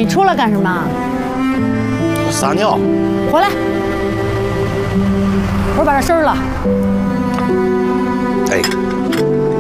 出来干什么？ 我撒尿。 回来！我说把这收拾了。 哎。